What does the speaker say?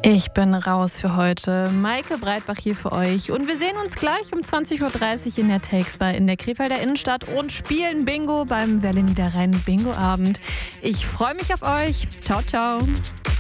Ich bin raus für heute. Maike Breitbach hier für euch. Und wir sehen uns gleich um 20.30 Uhr in der Takes-Bar in der Krefelder Innenstadt und spielen Bingo beim Welle Niederrhein Bingo-Abend. Ich freue mich auf euch. Ciao, ciao.